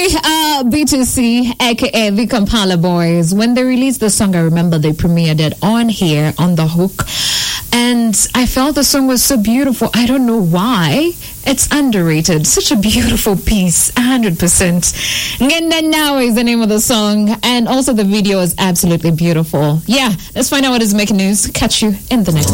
B2C, aka the Kampala Boys. When they released the song, I remember they premiered it on here on The Hook. And I felt the song was so beautiful. I don't know why. It's underrated. Such a beautiful piece. 100%. Ngenda Now is the name of the song. And also the video is absolutely beautiful. Yeah, let's find out what is making news. Catch you in the next.